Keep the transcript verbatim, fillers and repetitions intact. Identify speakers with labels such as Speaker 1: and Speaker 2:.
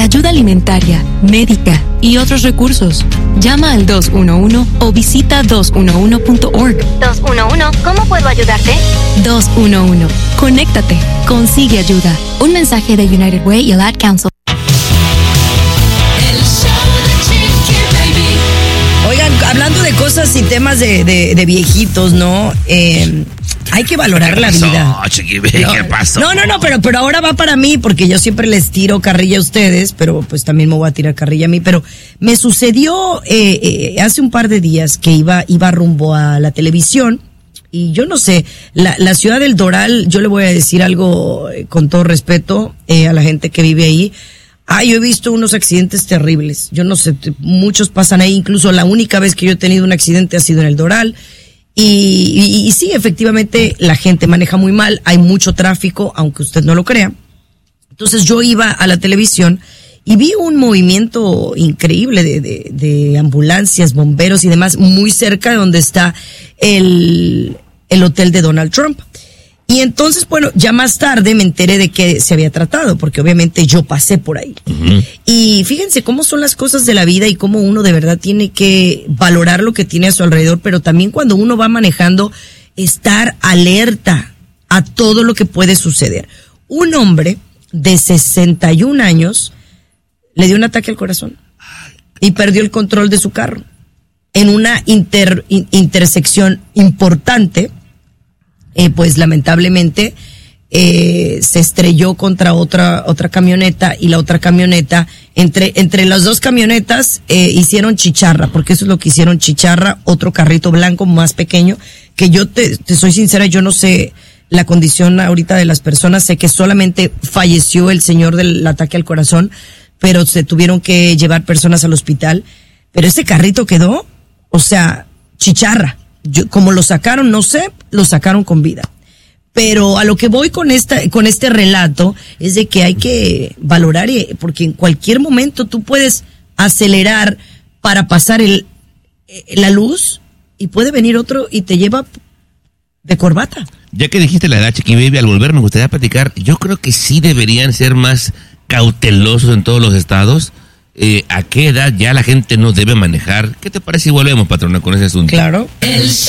Speaker 1: ayuda alimentaria, médica y otros recursos. Llama al dos uno uno o visita dos uno uno punto org.
Speaker 2: dos uno uno, ¿cómo puedo ayudarte?
Speaker 1: dos uno uno. Conéctate. Consigue ayuda. Un mensaje de United Way y el Ad Council.
Speaker 3: Oigan, hablando de cosas y temas de, de, de viejitos, ¿no? Eh, hay que valorar la vida.
Speaker 4: No, Chiqui Baby,
Speaker 3: no,
Speaker 4: ¿qué pasó?
Speaker 3: No, no, no, pero, pero ahora va para mí, porque yo siempre les tiro carrilla a ustedes, pero pues también me voy a tirar carrilla a mí. Pero me sucedió eh, eh, hace un par de días que iba, iba rumbo a la televisión. Y yo no sé, la, la ciudad del Doral, yo le voy a decir algo eh, con todo respeto eh, a la gente que vive ahí. Ah, yo he visto unos accidentes terribles. Yo no sé, muchos pasan ahí. Incluso la única vez que yo he tenido un accidente ha sido en el Doral. Y, y, y sí, efectivamente, la gente maneja muy mal. Hay mucho tráfico, aunque usted no lo crea. Entonces yo iba a la televisión y vi un movimiento increíble de, de, de ambulancias, bomberos y demás, muy cerca de donde está el, el hotel de Donald Trump. Y entonces, bueno, ya más tarde me enteré de qué se había tratado, porque obviamente yo pasé por ahí. Uh-huh. Y fíjense cómo son las cosas de la vida y cómo uno de verdad tiene que valorar lo que tiene a su alrededor, pero también cuando uno va manejando, estar alerta a todo lo que puede suceder. Un hombre de sesenta y un años le dio un ataque al corazón y perdió el control de su carro en una inter, in, intersección importante. Eh, pues lamentablemente eh, se estrelló contra otra otra camioneta y la otra camioneta, entre entre las dos camionetas eh, hicieron chicharra, porque eso es lo que hicieron, chicharra, otro carrito blanco más pequeño, que yo te, te soy sincera, yo no sé la condición ahorita de las personas, sé que solamente falleció el señor del ataque al corazón, pero se tuvieron que llevar personas al hospital, pero ese carrito quedó, o sea, chicharra. Yo, como lo sacaron, no sé, lo sacaron con vida. Pero a lo que voy con esta, con este relato es de que hay que valorar, porque en cualquier momento tú puedes acelerar para pasar el, la luz y puede venir otro y te lleva de corbata.
Speaker 4: Ya que dijiste la edad, Chiqui Baby, al volver me gustaría platicar, yo creo que sí deberían ser más cautelosos en todos los estados. Eh, ¿A qué edad ya la gente no debe manejar? ¿Qué te parece si volvemos, patrona, con ese asunto?
Speaker 3: Claro.